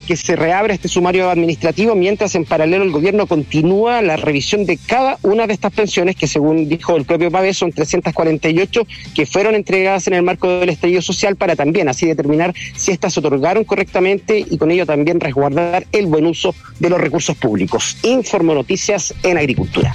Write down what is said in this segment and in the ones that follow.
que se reabra este sumario administrativo, mientras en paralelo el gobierno continúa la revisión de cada una de estas pensiones, que según dijo el propio Pavés son 348 que fueron entregadas en el marco del estallido social, para también así determinar si estas se otorgaron correctamente y con ello también resguardar el buen uso de los recursos públicos. Informo Noticias en Agricultura.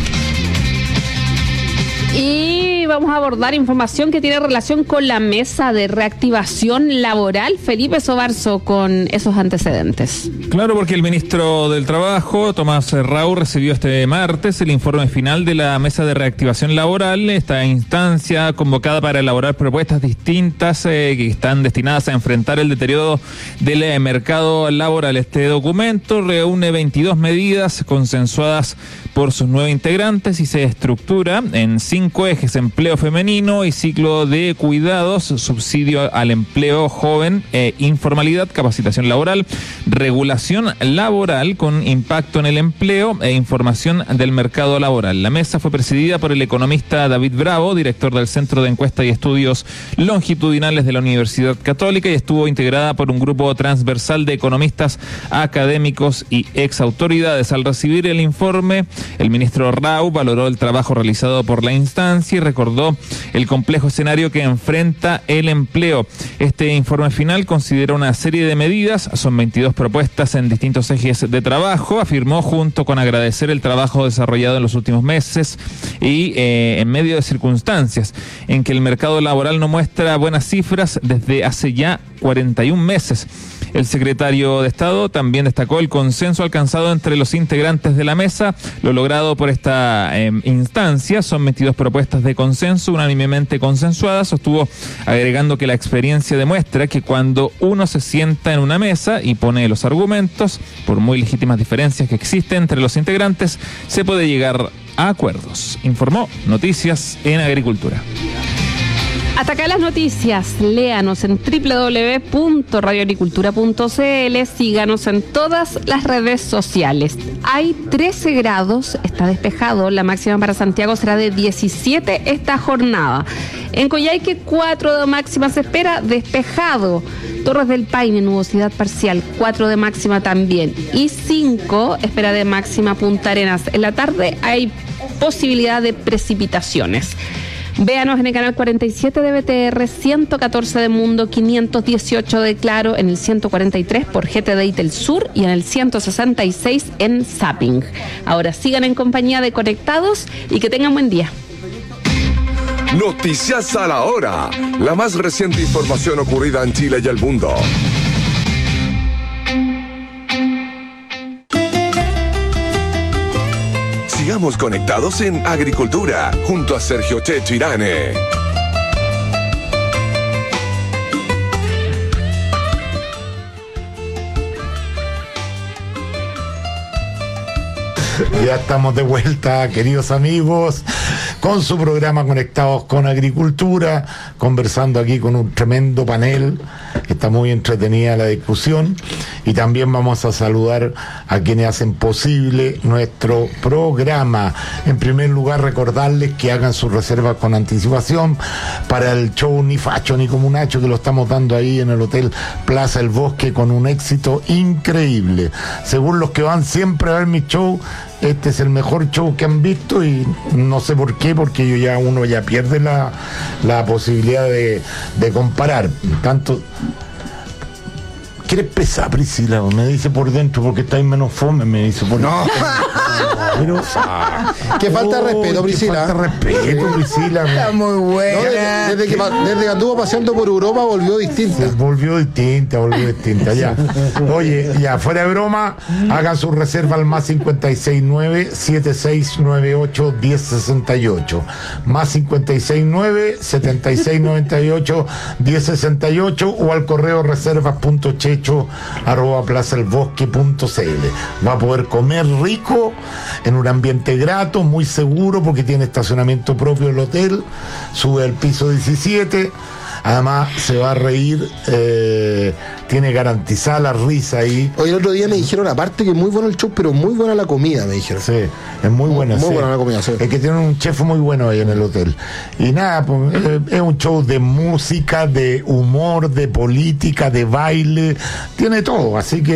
Y vamos a abordar información que tiene relación con la mesa de reactivación laboral. Felipe Sobarzo, con esos antecedentes. Claro, porque el ministro del Trabajo, Tomás Rau, recibió este martes el informe final de la mesa de reactivación laboral, esta instancia convocada para elaborar propuestas distintas que están destinadas a enfrentar el deterioro del mercado laboral. Este documento reúne 22 medidas consensuadas por sus 9 integrantes y se estructura en 5 ejes: empleo femenino y ciclo de cuidados, subsidio al empleo joven, informalidad, capacitación laboral, regulación laboral con impacto en el empleo e información del mercado laboral. La mesa fue presidida por el economista David Bravo, director del Centro de Encuesta y Estudios Longitudinales de la Universidad Católica, y estuvo integrada por un grupo transversal de economistas, académicos y exautoridades. Al recibir el informe, el ministro Rau valoró el trabajo realizado por la instancia y recordó el complejo escenario que enfrenta el empleo. Este informe final considera una serie de medidas, son 22 propuestas en distintos ejes de trabajo. Afirmó, junto con agradecer el trabajo desarrollado en los últimos meses y en medio de circunstancias en que el mercado laboral no muestra buenas cifras desde hace ya 41 meses. El secretario de Estado también destacó el consenso alcanzado entre los integrantes de la mesa. Lo logrado por esta instancia son 22 propuestas de consenso unánimemente consensuadas. Sostuvo, agregando que la experiencia demuestra que cuando uno se sienta en una mesa y pone los argumentos, por muy legítimas diferencias que existen entre los integrantes, se puede llegar a acuerdos. Informó Noticias en Agricultura. Hasta acá las noticias. Léanos en www.radioagricultura.cl. Síganos en todas las redes sociales. Hay 13 grados, está despejado. La máxima para Santiago será de 17 esta jornada. En Coyhaique 4 de máxima se espera, despejado. Torres del Paine, nubosidad parcial, 4 de máxima también. Y 5 espera de máxima Punta Arenas. En la tarde hay posibilidad de precipitaciones. Véanos en el canal 47 de BTR, 114 de Mundo, 518 de Claro, en el 143 por GTD Del Sur y en el 166 en Zapping. Ahora sigan en compañía de Conectados y que tengan buen día. Noticias a la hora. La más reciente información ocurrida en Chile y el mundo. Sigamos conectados en Agricultura, junto a Sergio Checho Irane. Ya estamos de vuelta, queridos amigos, con su programa Conectados con Agricultura, conversando aquí con un tremendo panel. Está muy entretenida la discusión y también vamos a saludar a quienes hacen posible nuestro programa. En primer lugar, recordarles que hagan sus reservas con anticipación para el show Ni Facho ni Comunacho, que lo estamos dando ahí en el Hotel Plaza El Bosque con un éxito increíble. Según los que van siempre a ver mi show, este es el mejor show que han visto y no sé por qué, porque uno ya pierde la posibilidad de comparar. Tanto... ¿Quieres pesar, Priscila? Me dice por dentro, porque estáis menos fome, me dice por dentro. No. Pero, qué falta de respeto, Priscila. Qué falta de respeto, Priscila. Está muy buena. No, desde que anduvo paseando por Europa volvió distinta. Volvió distinta, ya. Oye, ya, fuera de broma, hagan su reserva al más 569-7698-1068. Más 569-7698-1068 o al correo reservas.checho@plazaelbosque.cl. Va a poder comer rico en un ambiente grato, muy seguro, porque tiene estacionamiento propio el hotel, sube al piso 17, además se va a reír, tiene garantizada la risa ahí. Hoy el otro día me dijeron aparte que muy bueno el show, pero muy buena la comida, me dijeron. Sí, es muy buena. Muy buena la comida, sí. Es que tienen un chef muy bueno ahí en el hotel. Y nada, pues, es un show de música, de humor, de política, de baile, tiene todo, así que